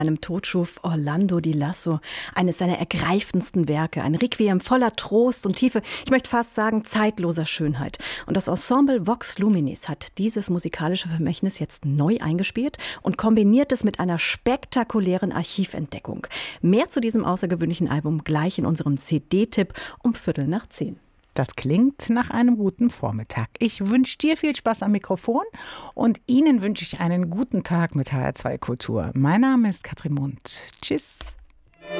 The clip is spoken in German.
Einem Tod schuf Orlando di Lasso eines seiner ergreifendsten Werke, ein Requiem voller Trost und Tiefe, ich möchte fast sagen zeitloser Schönheit. Und das Ensemble Vox Luminis hat dieses musikalische Vermächtnis jetzt neu eingespielt und kombiniert es mit einer spektakulären Archiventdeckung. Mehr zu diesem außergewöhnlichen Album gleich in unserem CD-Tipp um 9:15. Das klingt nach einem guten Vormittag. Ich wünsche dir viel Spaß am Mikrofon und Ihnen wünsche ich einen guten Tag mit HR2 Kultur. Mein Name ist Katrin Mund. Tschüss.